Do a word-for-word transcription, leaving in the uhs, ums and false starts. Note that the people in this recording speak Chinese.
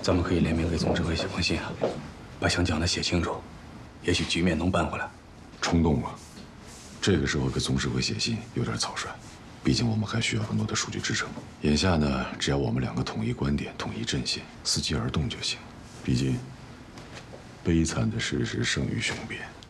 咱们可以联名给总指挥写封信啊，把想讲的写清楚，也许局面能扳回来。 冲动了，这个时候给总指挥写信有点草率，毕竟我们还需要更多的数据支撑。眼下呢，只要我们两个统一观点、统一阵线，伺机而动就行。毕竟，悲惨的事实胜于雄辩。